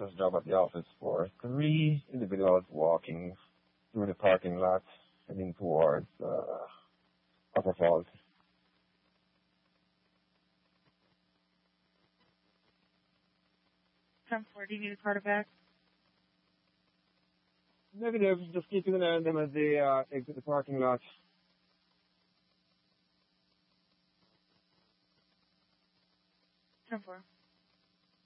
receptionist job at the office for 3 individuals walking through the parking lot heading towards Upper Falls. 10-4, do you need a quarterback? Negative, just keeping an eye on them as they exit the parking lot. 10-4.